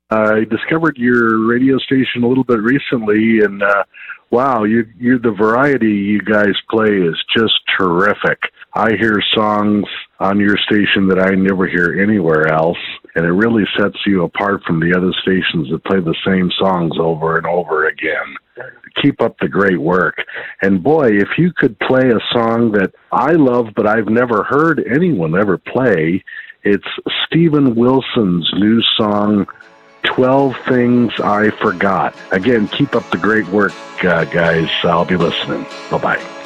I discovered your radio station a little bit recently, and wow, the variety you guys play is just terrific. I hear songs on your station that I never hear anywhere else, and it really sets you apart from the other stations that play the same songs over and over again. Keep up the great work. And boy, if you could play a song that I love but I've never heard anyone ever play, it's Steven Wilson's new song, 12 Things I Forgot. Again, keep up the great work, guys. I'll be listening. Bye-bye.